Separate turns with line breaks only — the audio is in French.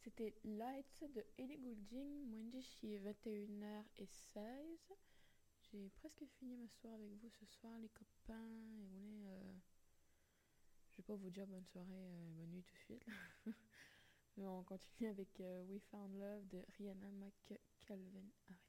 C'était Lights de Ellie Goulding. Moi, il est 21h16. J'ai presque fini ma soirée avec vous ce soir, les copains. Et je vais pas vous dire bonne soirée, bonne nuit tout de suite. Mais on continue avec We Found Love de Rihanna McCalvin Harris.